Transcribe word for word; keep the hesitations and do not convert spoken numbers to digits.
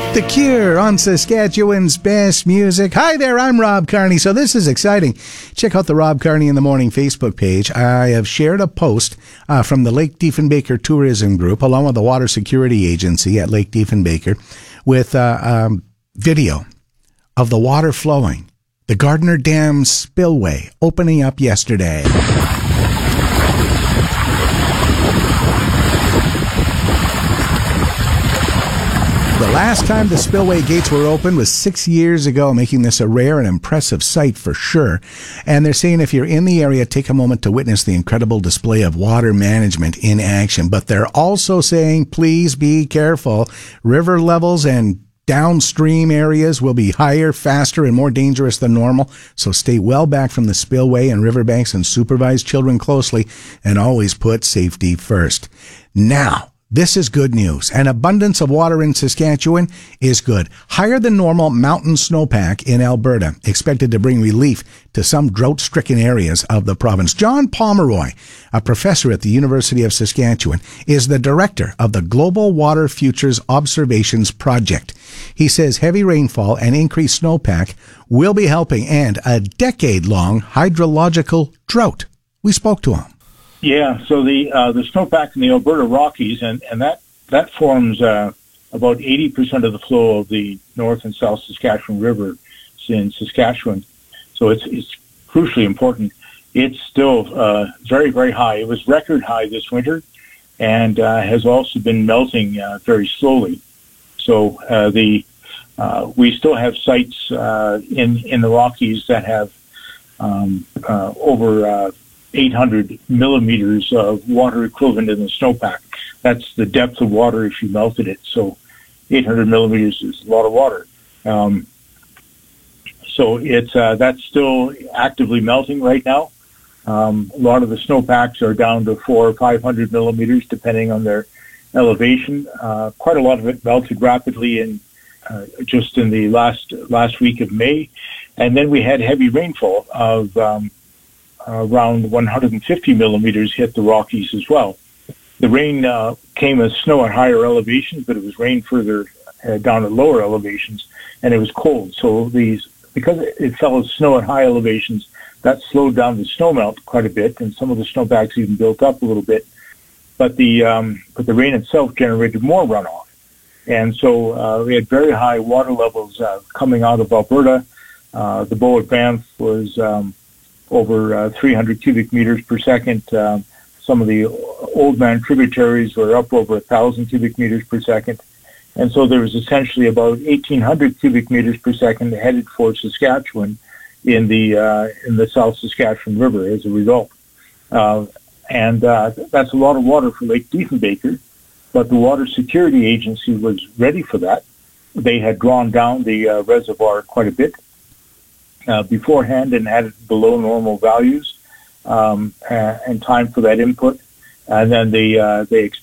The Cure on Saskatchewan's best music. Hi there, I'm Rob Carney. So this is exciting. Check out the Rob Carney in the Morning Facebook page. I have shared a post uh, from the Lake Diefenbaker Tourism Group, along with the Water Security Agency at Lake Diefenbaker, with uh, um, video of the water flowing. The Gardner Dam spillway opening up yesterday. The last time the spillway gates were opened was six years ago, making this a rare and impressive sight for sure. And they're saying if you're in the area, take a moment to witness the incredible display of water management in action. But they're also saying, please be careful. River levels and downstream areas will be higher, faster, and more dangerous than normal. So stay well back from the spillway and riverbanks and supervise children closely, and always put safety first. Now, this is good news. An abundance of water in Saskatchewan is good. Higher than normal mountain snowpack in Alberta, expected to bring relief to some drought-stricken areas of the province. John Pomeroy, a professor at the University of Saskatchewan, is the director of the Global Water Futures Observations Project. He says heavy rainfall and increased snowpack will be helping end a decade-long hydrological drought. We spoke to him. Yeah, so the uh, the snowpack in the Alberta Rockies, and, and that, that forms uh, about eighty percent of the flow of the North and South Saskatchewan River in Saskatchewan. So it's it's crucially important. It's still uh, very, very high. It was record high this winter, and uh, has also been melting uh, very slowly. So uh, the uh, we still have sites uh, in, in the Rockies that have um, uh, over uh, eight hundred millimeters of water equivalent in the snowpack. That's the depth of water if you melted it. So eight hundred millimeters is a lot of water. Um, so it's uh, that's still actively melting right now. Um, a lot of the snowpacks are down to four or five hundred millimeters, depending on their elevation. Uh, quite a lot of it melted rapidly in uh, just in the last last week of May, and then we had heavy rainfall of um, around one hundred fifty millimeters hit the Rockies as well. The rain uh, came as snow at higher elevations, but it was rain further uh, down at lower elevations, and it was cold. So these, because it fell as snow at high elevations, that slowed down the snowmelt quite a bit, and some of the snowpacks even built up a little bit. But the um, but the rain itself generated more runoff, and so uh, we had very high water levels uh, coming out of Alberta. Uh, the Bow at Banff was um, over uh, three hundred cubic meters per second. Um, some of the Oldman tributaries were up over one thousand cubic meters per second. And so there was essentially about eighteen hundred cubic meters per second headed for Saskatchewan in the uh, in the South Saskatchewan River as a result. Uh, and uh, that's a lot of water for Lake Diefenbaker, but the Water Security Agency was ready for that. They had drawn down the uh, reservoir quite a bit Uh, beforehand and had it below normal values, um, uh, and time for that input. And then they uh, they